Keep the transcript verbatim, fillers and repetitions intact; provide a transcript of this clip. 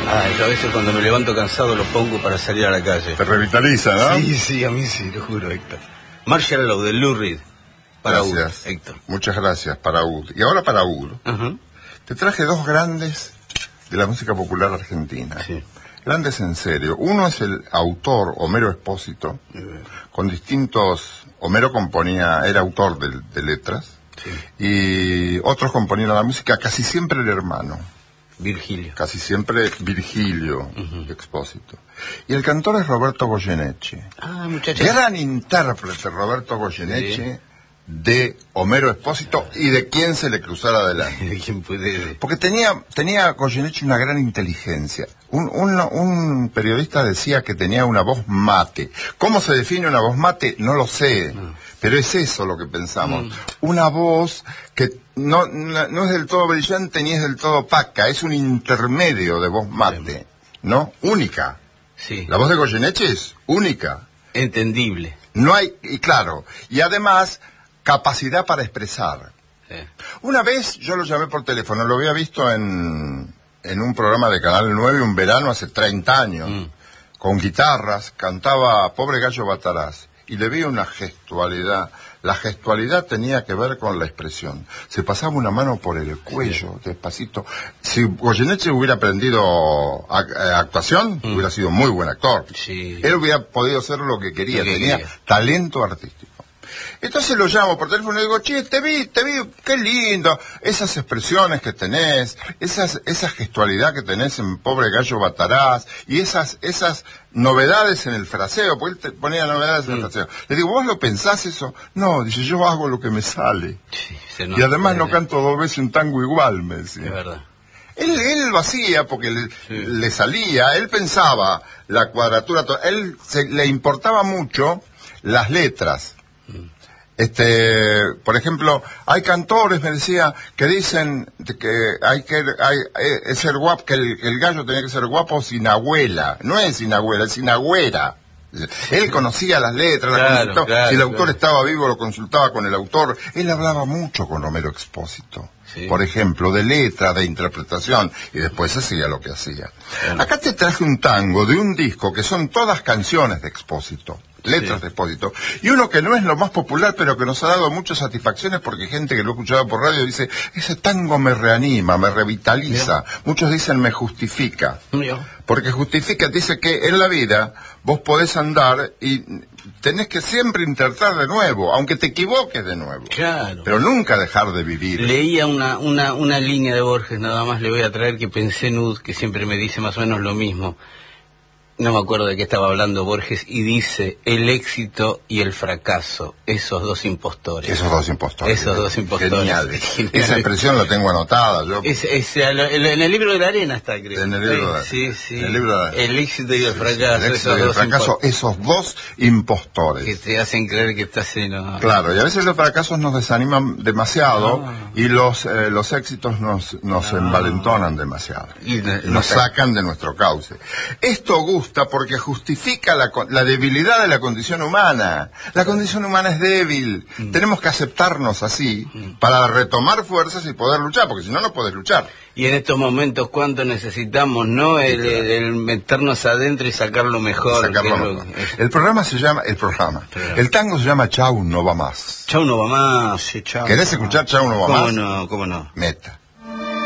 Ah, yo a veces cuando me levanto cansado lo pongo para salir a la calle. Te revitaliza, ¿no? Sí, sí, a mí sí, lo juro, Héctor. Marshall Law, de Lou Reed. Para Gracias, Ud, Héctor. Muchas gracias, para Ud. Y ahora para Ud. Uh-huh. Te traje dos grandes de la música popular argentina. Sí. Grandes en serio. Uno es el autor Homero Expósito, uh-huh. con distintos... Homero componía, era autor de, de letras, sí. Y otros componían la música, casi siempre el hermano. Virgilio. Casi siempre Virgilio, uh-huh. Expósito. Y el cantor es Roberto Goyeneche. Ah, muchacho. Gran intérprete Roberto Goyeneche, sí. De Homero Expósito y de quién se le cruzara adelante. ¿De quién puede? Porque tenía, tenía Goyeneche una gran inteligencia. Un, un, un periodista decía que tenía una voz mate. ¿Cómo se define una voz mate? No lo sé. No. Pero es eso lo que pensamos. Mm. Una voz que no, no, no es del todo brillante ni es del todo opaca. Es un intermedio de voz mate. ¿No? Única. Sí. La voz de Goyeneche es única. Entendible. No hay, y claro, y además... capacidad para expresar. Sí. Una vez yo lo llamé por teléfono, lo había visto en, en un programa de Canal nueve un verano hace treinta años, mm. con guitarras, cantaba Pobre Gallo Bataraz, y le vi una gestualidad. La gestualidad tenía que ver con la expresión. Se pasaba una mano por el cuello, sí. Despacito. Si Goyeneche hubiera aprendido a, a, actuación, mm. hubiera sido muy buen actor. Sí. Él hubiera podido hacer lo que quería, lo que tenía quería. Talento artístico. Entonces lo llamo por teléfono y digo, che, te vi, te vi, qué lindo, esas expresiones que tenés, esas, esa gestualidad que tenés en Pobre Gallo Bataraz, y esas, esas novedades en el fraseo, porque él te ponía novedades mm. en el fraseo. Le digo, ¿vos lo pensás eso? No, dice, yo hago lo que me sale. Sí, y además no canto dos veces un tango igual, me decía. Es verdad. Él, él lo hacía porque le, sí. le salía, él pensaba la cuadratura, él se, le importaba mucho las letras. Mm. Este, por ejemplo, hay cantores, me decía, que dicen que hay que hay, hay, ser guapo, que el, el gallo tenía que ser guapo sin abuela. No es sin abuela, es sin agüera. Él conocía las letras, claro, las consultaba. Claro, si el autor claro. estaba vivo, lo consultaba con el autor. Él hablaba mucho con Homero Expósito. Sí. Por ejemplo, de letra, de interpretación, y después hacía lo que hacía. Bueno. Acá te traje un tango de un disco que son todas canciones de Expósito. Letras sí. de Expósito, y uno que no es lo más popular, pero que nos ha dado muchas satisfacciones, porque gente que lo ha escuchado por radio dice, ese tango me reanima, me revitaliza. Bien. Muchos dicen me justifica. Bien. Porque justifica, dice que en la vida vos podés andar y tenés que siempre intentar de nuevo, aunque te equivoques de nuevo. Claro. Pero nunca dejar de vivir. Leía una, una, una línea de Borges, nada más le voy a traer, que pensé en Ud, que siempre me dice más o menos lo mismo. No me acuerdo de qué estaba hablando Borges, y dice, el éxito y el fracaso, esos dos impostores. Esos dos impostores. Esos dos impostores. Genial. Genial. Esa expresión la tengo anotada. Yo... Es, es, en el libro de la arena está, creo. En el libro de, sí, sí. En el, libro de... el éxito y el fracaso. El éxito y el fracaso, esos dos impostores. Que te hacen creer que estás en... No. Claro, y a veces los fracasos nos desaniman demasiado, no. y los eh, los éxitos nos, nos no. envalentonan demasiado. Y, de, y nos no sacan de nuestro cauce. Esto gusta porque justifica la, la debilidad de la condición humana. La condición humana es débil. Mm. Tenemos que aceptarnos así mm. para retomar fuerzas y poder luchar, porque si no, no podés luchar. Y en estos momentos, ¿cuánto necesitamos, no? El, sí, claro. el, el meternos adentro y sacar lo mejor. Sacar lo mejor. Lo, es... El programa se llama, el programa, programa, el tango se llama Chau, no va más. Chau, no va más. Sí, chau, ¿Querés escuchar Chau, no va ¿Cómo más? no? ¿Cómo no? Meta.